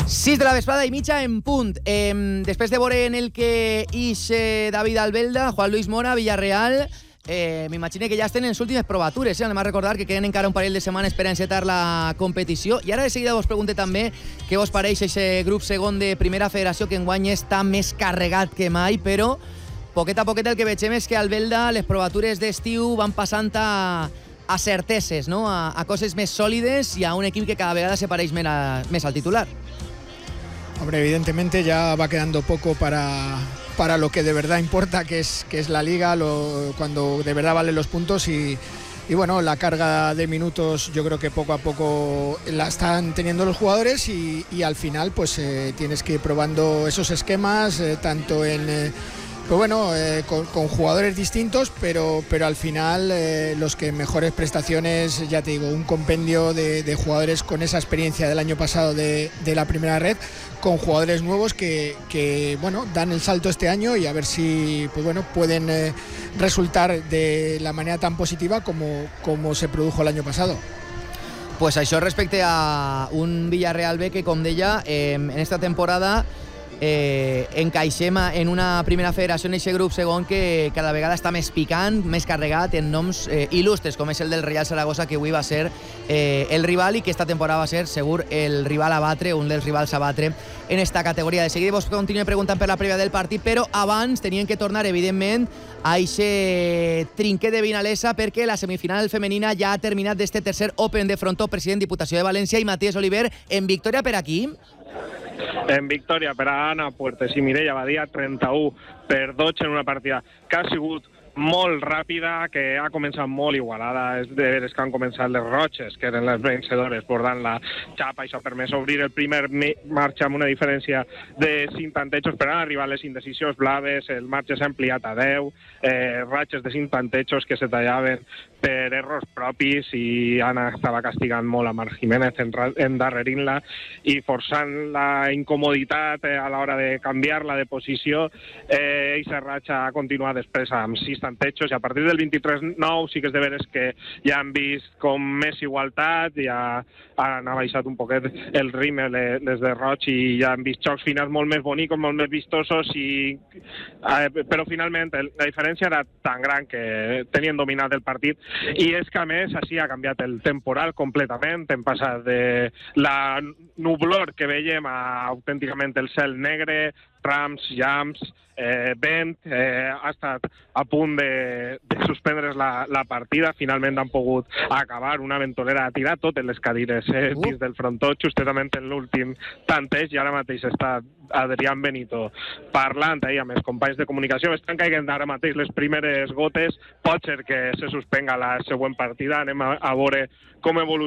6 de la vesprada i mitja en punt. Després de veure en el que ix David Albelda, Juan Luis Mora, Villarreal, m'imagino que ja estem en les últimes provatures. Anem a recordar que queden encara un parell de setmanes per a encetar la competició. I ara de seguida vos pregunte també què vos pareix aquest grup segon de Primera Federació, que enguany està més carregat que mai, però poquet a poquet el que veiem és que Albelda les provatures d'estiu van passant a certeses, no? a coses més sòlides i a un equip que cada vegada se pareix més al titular. Hombre, evidentemente ya va quedando poco para lo que de verdad importa, que es la liga, cuando de verdad valen los puntos y bueno, la carga de minutos yo creo que poco a poco la están teniendo los jugadores y al final pues tienes que ir probando esos esquemas, tanto en... Pues bueno, con jugadores distintos, pero al final los que mejores prestaciones, ya te digo, un compendio de jugadores con esa experiencia del año pasado de la primera red, con jugadores nuevos que bueno, dan el salto este año y a ver si pues bueno, pueden resultar de la manera tan positiva como se produjo el año pasado. Pues això respecte a un Villarreal B que, com deia, en esta temporada encaixem en una primera federació en aquest grup segon que cada vegada està més picant, més carregat en noms il·lustres, com és el del Real Zaragoza, que avui va ser el rival i que esta temporada va ser segur el rival a batre, un dels rivals a batre en esta categoria. De seguida vos continuo preguntant per la prèvia del partit, però abans tenien que tornar, evidentment, a aquest trinquet de Vinalesa, perquè la semifinal femenina ja ha terminat d'este tercer Open de Frontó, president Diputació de València, i Matías Oliver en victòria per aquí. En victòria per a Anna Puertes i Mireia Badia, 31-12 en una partida que ha sigut molt ràpida, que ha començat molt igualada. És de veres que han començat les Roches, que eren les vencedores, bordant la xapa. Això ha permès obrir el primer marge amb una diferència de 5 tantejos, però han arribat les indecisions blaves, el marge s'ha ampliat a 10, ratxes de 5 tantejos que se tallaven per errors propis i Anna estava castigant molt a Marc Jiménez endarrerint-la i forçant la incomoditat a l'hora de canviar-la de posició. Eixa ratxa ha continuat després amb 6 tantejos i a partir del 23-9 sí que és de veres que ja han vist com més igualtat, ja han baixat un poquet el ritme les de Roig i ja han vist xocs finals molt més bonicos, molt més vistosos, però finalment la diferència era tan gran que tenien dominat el partit. I és que a més així ha canviat el temporal completament, hem passat de la nublor que veiem a autènticament el cel negre, rams, llamps, vent, ha estat a punt de suspendre's la partida. Finalment han pogut acabar, una ventolera ha tirat totes les cadires dins del frontó, justament en l'últim tanteig, i ara mateix està Adrián Benito parlant ahir amb els companys de comunicació. Estan caigant ara mateix les primeres gotes, pot ser que se suspenga la següent partida, anem a veure com evoluciona